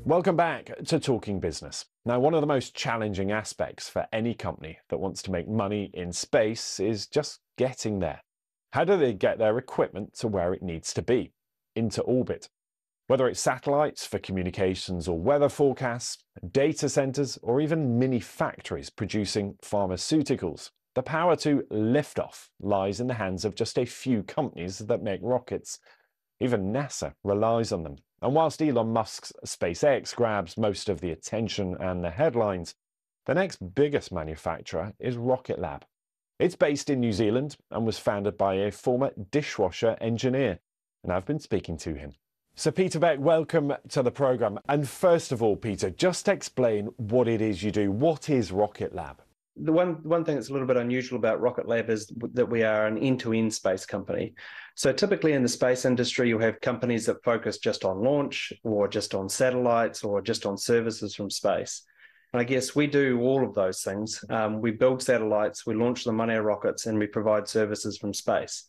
Welcome back to Talking Business. Now, one of the most challenging aspects for any company that wants to make money in space is just getting there. How do they get their equipment to where it needs to be, into orbit? Whether it's satellites for communications or weather forecasts, data centers, or even mini factories producing pharmaceuticals, the power to liftoff lies in the hands of just a few companies that make rockets. Even NASA relies on them. And whilst Elon Musk's SpaceX grabs most of the attention and the headlines, the next biggest manufacturer is Rocket Lab. It's based in New Zealand and was founded by a former dishwasher engineer, and I've been speaking to him. So Peter Beck, welcome to the programme. And first of all, Peter, just explain what it is you do. What is Rocket Lab? The one thing that's a little bit unusual about Rocket Lab is that we are an end-to-end space company. So typically in the space industry, you have companies that focus just on launch or just on satellites or just on services from space. And I guess we do all of those things. We build satellites, we launch them on our rockets, and we provide services from space.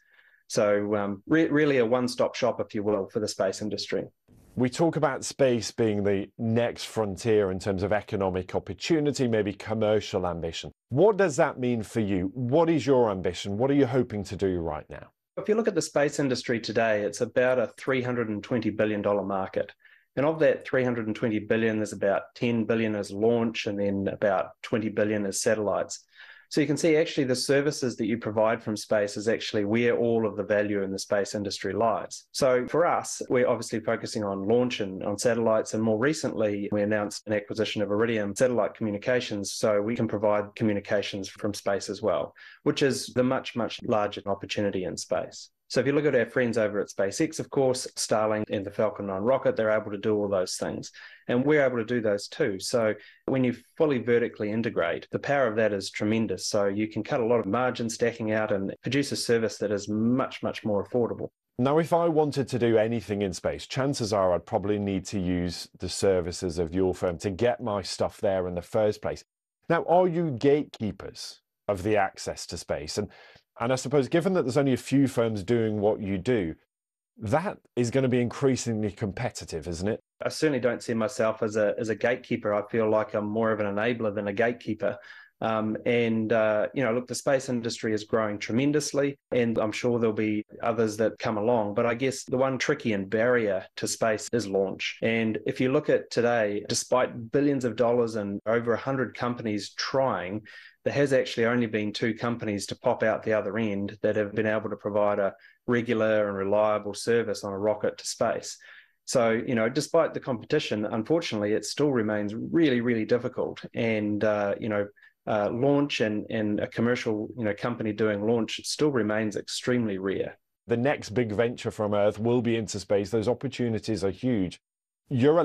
So really a one-stop shop, if you will, for the space industry. We talk about space being the next frontier in terms of economic opportunity, maybe commercial ambition. What does that mean for you? What is your ambition? What are you hoping to do right now? If you look at the space industry today, it's about a $320 billion market. And of that $320 billion, there's about $10 billion as launch and then about $20 billion as satellites. So you can see actually the services that you provide from space is actually where all of the value in the space industry lies. So for us, we're obviously focusing on launch and on satellites. And more recently, we announced an acquisition of Iridium Satellite Communications. So we can provide communications from space as well, which is the much, much larger opportunity in space. So if you look at our friends over at SpaceX, of course, Starlink and the Falcon 9 rocket, they're able to do all those things. And we're able to do those too. So when you fully vertically integrate, the power of that is tremendous. So you can cut a lot of margin stacking out and produce a service that is much, much more affordable. Now, if I wanted to do anything in space, chances are I'd probably need to use the services of your firm to get my stuff there in the first place. Now, are you gatekeepers of the access to space? And I suppose, given that there's only a few firms doing what you do, that is going to be increasingly competitive, isn't it? I certainly don't see myself as a gatekeeper. I feel like I'm more of an enabler than a gatekeeper. Look, the space industry is growing tremendously, and I'm sure there'll be others that come along. But I guess the one tricky and barrier to space is launch. And if you look at today, despite billions of dollars and over 100 companies trying, there has actually only been 2 companies to pop out the other end that have been able to provide a regular and reliable service on a rocket to space. So, despite the competition, unfortunately, it still remains really, really difficult. And, launch and a commercial, company doing launch still remains extremely rare. The next big venture from Earth will be into space. Those opportunities are huge. You're a